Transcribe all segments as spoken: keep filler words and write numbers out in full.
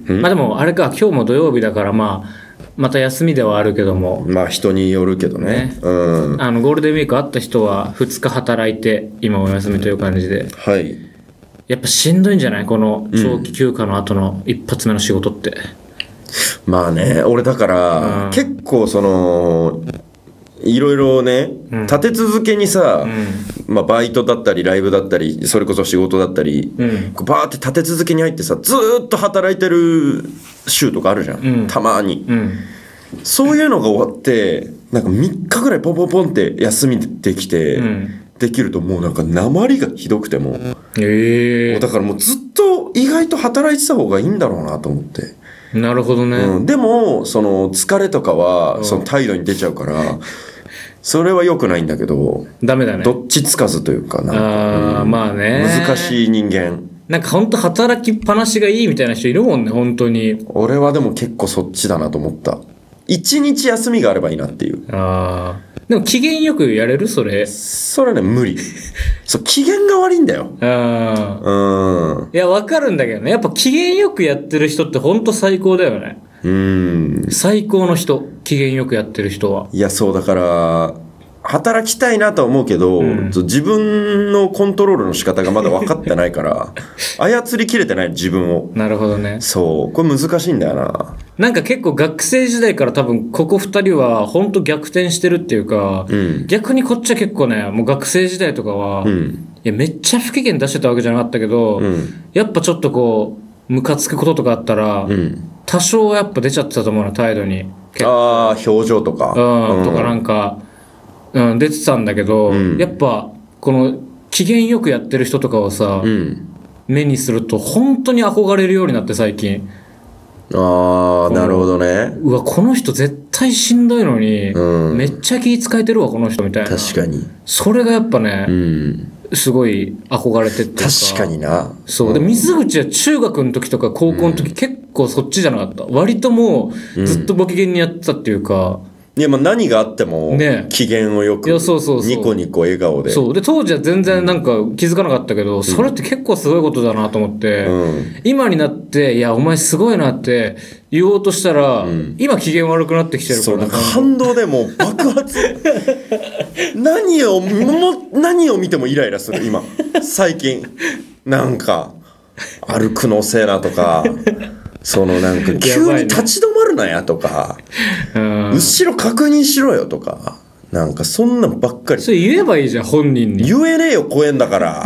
まあでもあれか、今日も土曜日だからまあまた休みではあるけども、 まあ人によるけどね。 ね、 うん。 あのゴールデンウィークあった人はふつか働いて今お休みという感じで、 はい。 やっぱしんどいんじゃない、この長期休暇の後の一発目の仕事って。 まあね、俺だから、 うん結構その、いろいろね、 うん立て続けにさ、 うんまあバイトだったりライブだったり、それこそ仕事だったり、 うんこうバーって立て続けに入ってさ、ずーっと働いてる週とかあるじゃん。 うんたまに。 うんそういうのが終わって、なんかみっかぐらいポンポンポンって休みできて、 うんできるともうなんか訛りがひどくても、 ええだからもうずっと意外と働いてた方がいいんだろうなと思って。 なるほどね、 うん、でもその疲れとかはその態度に出ちゃうからそれは良くないんだけど、 ダメだね。 どっちつかずというかなんか、 ああ、 うんまあね、 難しい人間。 なんか本当働きっぱなしがいいみたいな人いるもんね、本当に。 俺はでも結構そっちだなと思った。一日休みがあればいいなっていう。 ああ。でも機嫌よくやれるそれ。 それはね無理。そう機嫌が悪いんだよ。 ああ。 うんいや、わかるんだけどね。やっぱ機嫌よくやってる人って本当最高だよね。 うん最高の人。機嫌よくやってる人は。 いやそうだから働きたいなとは思うけど、 うん自分のコントロールの仕方がまだ分かってないから操りきれてない自分を。 なるほどね。 そうこれ難しいんだよな。 なんか結構学生時代から多分ここ二人は本当逆転してるっていうか、 うん逆にこっちは結構ね、もう学生時代とかは、いうんやめっちゃ不機嫌出してたわけじゃなかったけど、 うんやっぱちょっとこう、ムカつくこととかあったら、 うん多少はやっぱ出ちゃってたと思うな、態度に。 ああ表情とかうん、とかなんか、うん、出てたんだけど、 うんやっぱ、この、機嫌よくやってる人とかをさ、 うん目にすると本当に憧れるようになって最近。 ああなるほどね。 うわ、この人絶対しんどいのに、 うんめっちゃ気使えてるわ、この人みたいな。 確かに。 それがやっぱねう、んすごい憧れてっていうか。 確かにな。 そう。で、水口は中学の時とか高校の時、結構そっちじゃなかった。割ともう、ずっとご機嫌にやってたっていうか、 いやまあ何があってもね機嫌をよくいやそうそうそうニコニコ笑顔で。 そう。で、当時は全然なんか気づかなかったけど、それって結構すごいことだなと思って、 うん今になって、いや、お前すごいなって言おうとしたら、今機嫌悪くなってきてるから。 そうなんか反動でもう爆発何をも何を見てもイライラする今最近なんか歩くのせえなとかそのなんか急に立ち止まるなやとか、 うん後ろ確認しろよとかなんかそんなんばっかりそれ言えばいいじゃん、本人に。 言えねえよ声んだから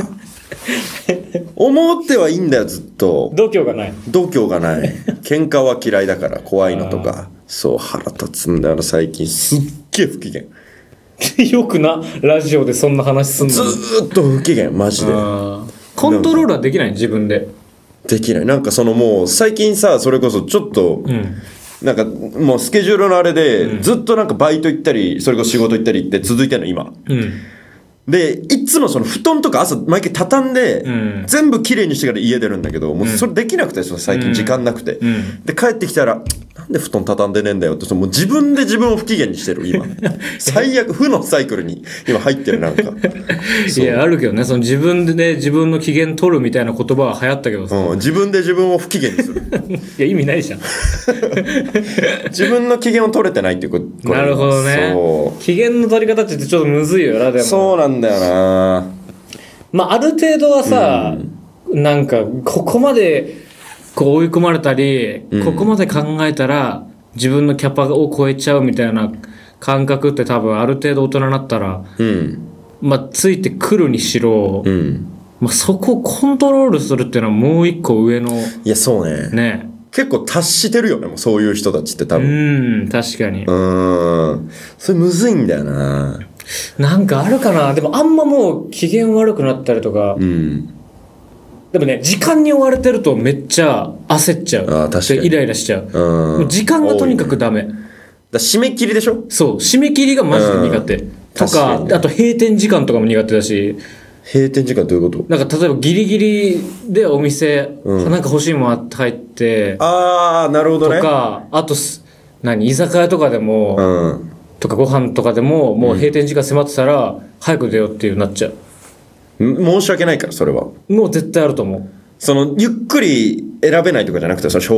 思ってはいいんだよずっと。 度胸がない。 度胸がない喧嘩は嫌いだから怖いのとかそう腹立つんだよな最近すっげえ不機嫌よくな、ラジオでそんな話すんの。 ずーっと不機嫌マジであーコントロールはできない自分で。 できない。なんかそのもう最近さそれこそちょっと、 うん。 なんかもうスケジュールのあれで、ずっとなんかバイト行ったりそれこそ仕事行ったりって続いてるの今うん。 でいつもその布団とか朝毎回畳んで、 うん全部きれいにしてから家出るんだけどもうそれできなくて最近時間なくて、 んで帰ってきたらなんで布団畳んでねえんだよってもう自分で自分を不機嫌にしてる今最悪負のサイクルに今入ってるなんかいや、あるけどね、その自分でね、自分の機嫌取るみたいな言葉は流行ったけどさ。 うん、自分で自分を不機嫌にするいや、意味ないじゃん。 自分の機嫌を取れてないっていうことこれなるほどねそ。 機嫌の取り方ってちょっとむずいよな、でうも。 そうなんだよな。 まあ、ある程度はさ、なんか、ここまで、こう追い込まれたり、 うんここまで考えたら、自分のキャパを超えちゃうみたいな感覚って多分ある程度大人になったら、 うんまあ、ついてくるにしろ、 うんまあ、そこをコントロールするっていうのはもう一個上の、 いやそうねね。 結構達してるよねもうそういう人たちって多う分ん、確かに。 うーんそれむずいんだよな。 なんかあるかな。でもあんまもう機嫌悪くなったりとか、 うんでもね、時間に追われてるとめっちゃ焦っちゃう。 あー確かにでイライラしちゃう。 うんもう時間がとにかくダメ。 だ締め切りでしょ。 そう、締め切りがマジで苦手。 うんとか、 確かにあと閉店時間とかも苦手だし、 閉店時間どういうこと。 なんか例えばギリギリでお店、 うんなんか欲しいもの入って、 ああなるほどとね。 か、あとす、何、居酒屋とかでも、 うんとかご飯とかでも、もう閉店時間迫ってたら、早く出ようっていうなっちゃう。 ん申し訳ないからそれはもう絶対あると思う。 そのゆっくり選べないとかじゃなくてその